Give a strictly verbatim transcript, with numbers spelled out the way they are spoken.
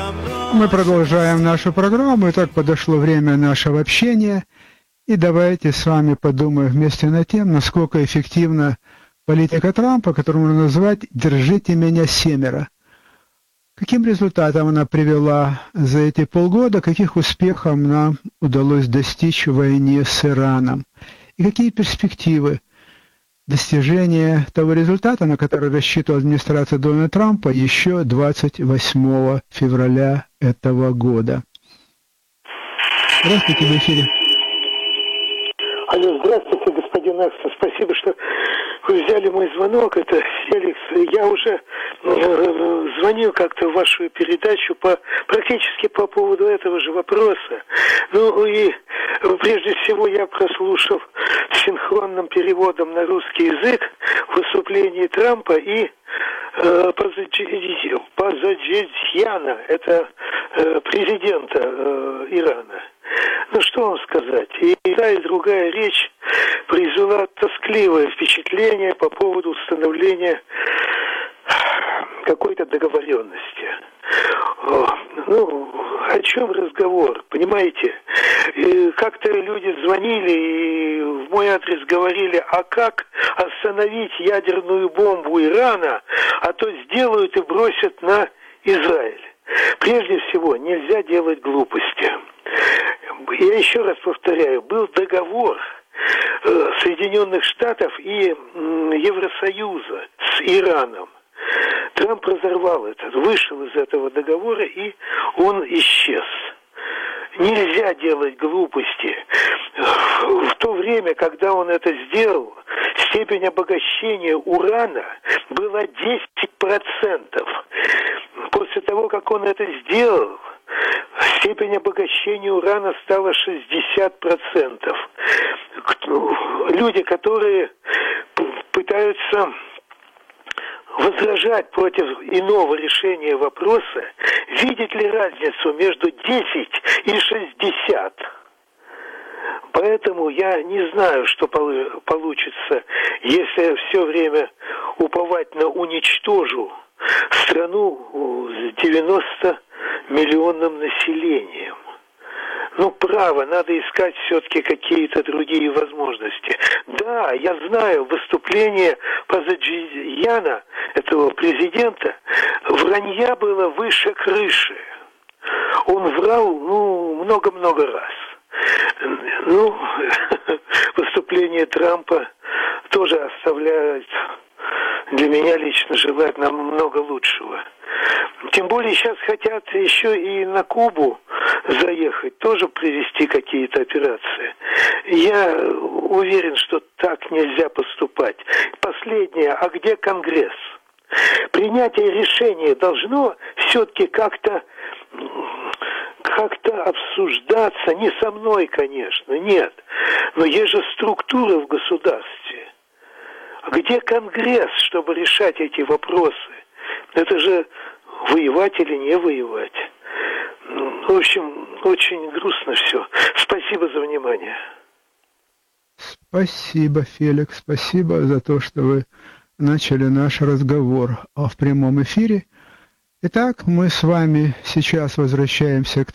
Мы продолжаем нашу программу. Итак, подошло время нашего общения. И давайте с вами подумаем вместе над тем, насколько эффективна политика Трампа, которую можно назвать «Держите меня семеро». Каким результатом она привела за эти полгода, каких успехов нам удалось достичь в войне с Ираном? И какие перспективы достижения того результата, на который рассчитывала администрация Дональда Трампа еще двадцать восьмого февраля этого года? Здравствуйте, в эфире. Алло, здравствуйте, господин Акстон. Спасибо, что вы взяли мой звонок. Это Феликс. Я уже э, звонил как-то в вашу передачу по, практически по поводу этого же вопроса. Ну и прежде всего я прослушал синхронным переводом на русский язык выступление Трампа и э, Пазаджидьяна, это э, президента э, Ирана. Ну что вам сказать, и та, и другая речь произвела тоскливое впечатление по поводу установления какой-то договоренности. Ну, о чем разговор, понимаете? И как-то люди звонили и в мой адрес говорили, а как остановить ядерную бомбу Ирана, а то сделают и бросят на Израиль. Прежде всего, нельзя делать глупости. Я еще раз повторяю, был договор э, Соединенных Штатов и э, Евросоюза с Ираном. Трамп разорвал это, вышел из этого договора, и он исчез. Нельзя делать глупости. В то время, когда он это сделал, степень обогащения урана была десять процентов. После того, как он это сделал, степень обогащения урана стала шестьдесят процентов. Люди, которые пытаются возражать против иного решения вопроса, видят ли разницу между десять и шестьдесят? Поэтому я не знаю, что получится, если все время уповать на уничтожу страну с девяносто миллионным населением. Ну, право, надо искать все-таки какие-то другие возможности. Да, я знаю, выступление Пазаджидьяна, этого президента, вранья было выше крыши. Он врал, ну, много-много раз. Ну, выступление Трампа тоже оставляет для меня лично желать намного лучшего. Тем более сейчас хотят еще и на Кубу заехать, тоже привести какие-то операции. Я уверен, что так нельзя поступать. Последнее, а где Конгресс? Принятие решения должно все-таки как-то как-то обсуждаться, не со мной, конечно, нет, но есть же структура в государстве. Где Конгресс, чтобы решать эти вопросы? Это же воевать или не воевать. В общем, очень грустно все. Спасибо за внимание. Спасибо, Феликс, спасибо за то, что вы начали наш разговор в прямом эфире. Итак, мы с вами сейчас возвращаемся к